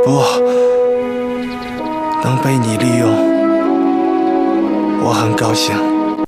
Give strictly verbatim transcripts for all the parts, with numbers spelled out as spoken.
不，能被你利用，我很高兴。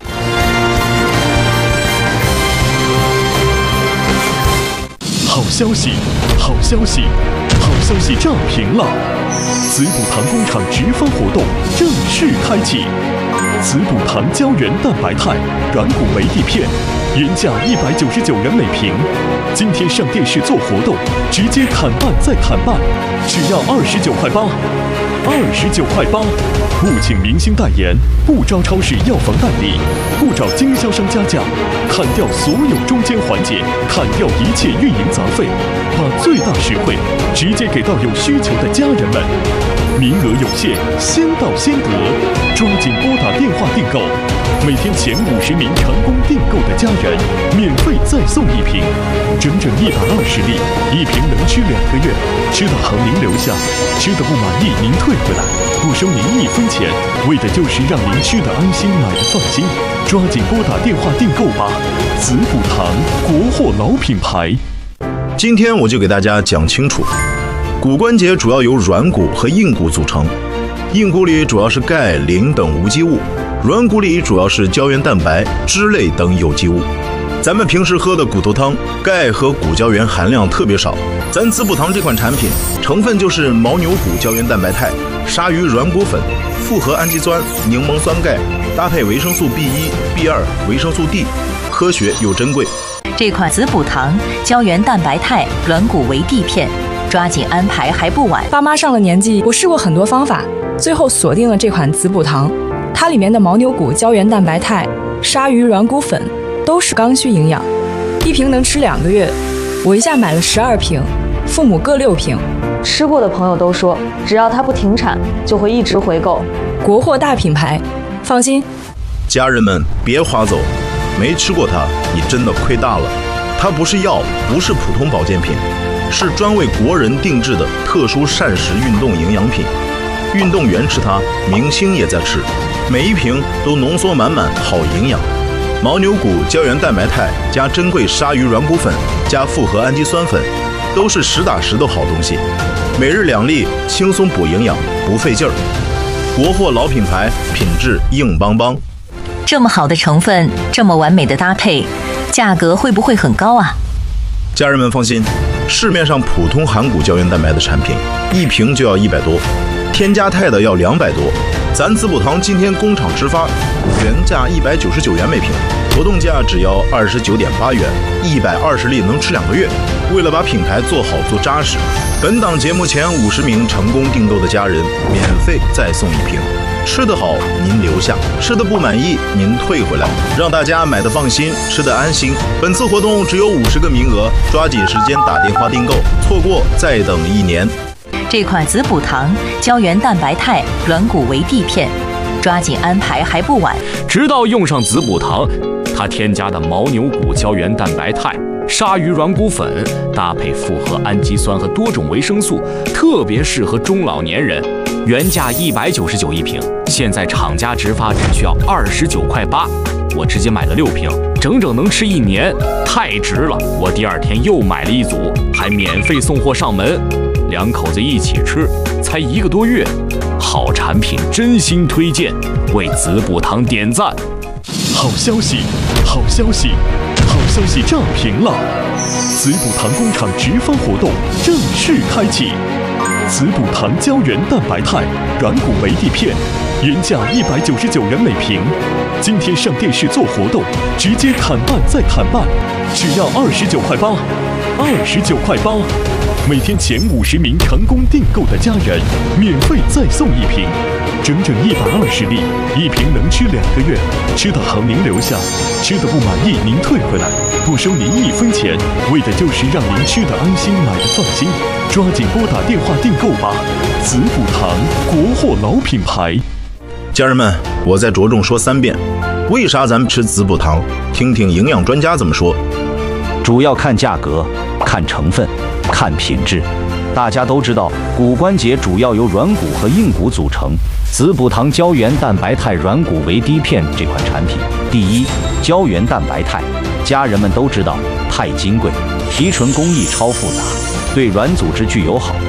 好消息，好消息，好消息炸屏了！子补堂工厂直发活动正式开启。子补堂胶原蛋白肽软骨维 D 片，原价一百九十九元每瓶，今天上电视做活动，直接砍半再砍半，只要二十九块八，二十九块八。不请明星代言，不招超市药房代理，不找经销商加价，砍掉所有中间环节，砍掉一切运营杂费，把最大实惠直接给到有需求的家人们。名额有限，先到先得，抓紧拨打电话订购。每天前五十名成功订购的家人，免费再送一瓶，整整一百二十粒，一瓶能吃两个月。吃的好您留下，吃的不满意您退回来，不收您一分钱，为的就是让您吃的安心，买的放心。抓紧拨打电话订购吧，子补堂国货老品牌。 今天我就给大家讲清楚。骨关节主要由软骨和硬骨组成，硬骨里主要是钙、磷等无机物，软骨里主要是胶原蛋白、脂类等有机物。咱们平时喝的骨头汤，钙和骨胶原含量特别少。咱子补堂这款产品成分就是牦牛骨胶原蛋白肽、鲨鱼软骨粉、复合氨基酸、柠檬酸钙，搭配维生素 B 一、B 二、维生素 D， 科学又珍贵。 这款子补堂胶原蛋白肽软骨维 D 片，抓紧安排还不晚。 爸妈上了年纪，我试过很多方法，最后锁定了这款子补堂。它里面的牦牛骨胶原蛋白肽、鲨鱼软骨粉都是刚需营养，一瓶能吃两个月。我一下买了十二瓶，父母各六瓶。 吃过的朋友都说，只要它不停产，就会一直回购。 国货大品牌，放心。 家人们别划走，没吃过它，你真的亏大了。它不是药，不是普通保健品，是专为国人定制的特殊膳食运动营养品。运动员吃它，明星也在吃，每一瓶都浓缩满满好营养。牦牛骨胶原蛋白肽加珍贵鲨鱼软骨粉加复合氨基酸粉，都是实打实的好东西。每日两粒，轻松补营养，不费劲儿。国货老品牌，品质硬邦邦。 这么好的成分，这么完美的搭配，价格会不会很高啊？ 家人们放心，市面上普通含骨胶原蛋白的产品，一瓶就要一百多，添加肽的要两百多。咱子补堂今天工厂直发，原价一百九十九元每瓶，活动价只要二十九点八元，一百二十粒能吃两个月。为了把品牌做好做扎实，本档节目前五十名成功订购的家人，免费再送一瓶。吃得好您留下，吃得不满意您退回来，让大家买得放心，吃得安心。本次活动只有五十个名额，抓紧时间打电话订购，错过再等一年。 这款子补堂胶原蛋白肽软骨维 D 片，抓紧安排还不晚。 直到用上子补堂，它添加的牦牛骨胶原蛋白肽、鲨鱼软骨粉，搭配复合氨基酸和多种维生素，特别适合中老年人。原价一百九十九一瓶，现在厂家直发只需要二十九块八，我直接买了六瓶，整整能吃一年，太值了！我第二天又买了一组，还免费送货上门，两口子一起吃，才一个多月，好产品真心推荐，为子补堂点赞。 好消息，好消息，好消息炸屏了！子补堂工厂直发活动正式开启。子补堂胶原蛋白肽软骨维 D 片，原价一百九十九元每瓶，今天上电视做活动，直接砍半再砍半，只要二十九块八，二十九块八。每天前五十名成功订购的家人，免费再送一瓶，整整一百二十粒，一瓶能吃两个月。吃得好您留下，吃得不满意您退回来，不收您一分钱，为的就是让您吃得安心，买得放心。抓紧拨打电话订购吧，子补堂国货老品牌。 家人们，我再着重说三遍，为啥咱们吃子补堂？听听营养专家怎么说。 主要看价格，看成分，看品质。大家都知道，骨关节主要由软骨和硬骨组成。子补堂胶原蛋白肽软骨维 D 片这款产品，第一，胶原蛋白肽，家人们都知道，太金贵，提纯工艺超复杂，对软组织具有好